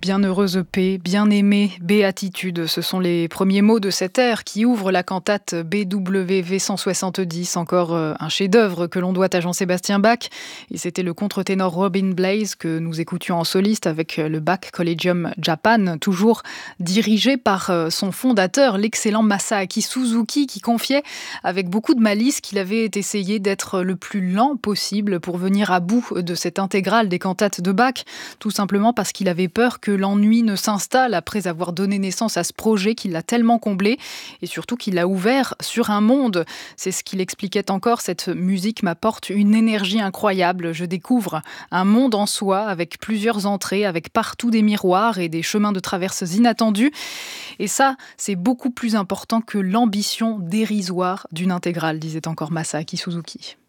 Bienheureuse paix, bien-aimée, béatitude, ce sont les premiers mots de cet air qui ouvre la cantate BWV 170, encore un chef-d'œuvre que l'on doit à Jean-Sébastien Bach. Et c'était le contre-ténor Robin Blaze que nous écoutions en soliste avec le Bach Collegium Japan, toujours dirigé par son fondateur, l'excellent Masaaki Suzuki, qui confiait avec beaucoup de malice qu'il avait essayé d'être le plus lent possible pour venir à bout de cette intégrale des cantates de Bach, tout simplement parce qu'il avait peur que l'ennui ne s'installe après avoir donné naissance à ce projet qui l'a tellement comblé et surtout qui l'a ouvert sur un monde. C'est ce qu'il expliquait encore, cette musique m'apporte une énergie incroyable. Je découvre un monde en soi avec plusieurs entrées, avec partout des miroirs et des chemins de traverse inattendus. Et ça, c'est beaucoup plus important que l'ambition dérisoire d'une intégrale, disait encore Masaaki Suzuki.